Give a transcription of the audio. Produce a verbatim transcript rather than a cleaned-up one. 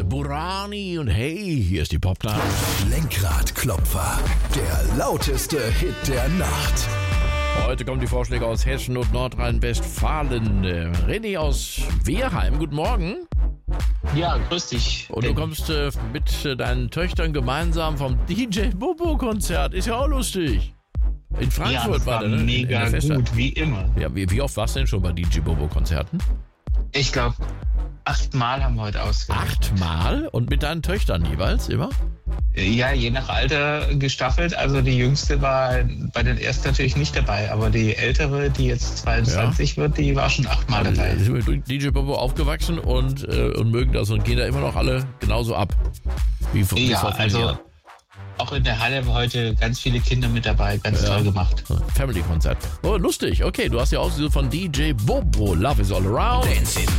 Burani und hey, hier ist die Popnacht. Lenkradklopfer, der lauteste Hit der Nacht. Heute kommen die Vorschläge aus Hessen und Nordrhein-Westfalen. Äh, René aus Wehrheim, guten Morgen. Ja, grüß dich. Und du kommst äh, mit äh, deinen Töchtern gemeinsam vom D J Bobo-Konzert. Ist ja auch lustig. In Frankfurt ja, das war war der, ne? mega In der Festa. gut, wie immer. Ja, wie, wie oft warst du denn schon bei D J Bobo-Konzerten? Ich glaube, achtmal haben wir heute ausgewählt. Achtmal? Und mit deinen Töchtern jeweils immer? Ja, je nach Alter gestaffelt. Also die jüngste war bei den ersten natürlich nicht dabei, aber die ältere, die jetzt zweiundzwanzig ja. wird, die war schon achtmal dabei. Die sind mit D J Bobo aufgewachsen und, äh, und mögen das und gehen da immer noch alle genauso ab. Wie, wie ja, also auch in der Halle war heute ganz viele Kinder mit dabei, ganz ja. toll gemacht. Family-Konzert. Oh, lustig. Okay, du hast ja auch von D J Bobo, Love is all around. Dancing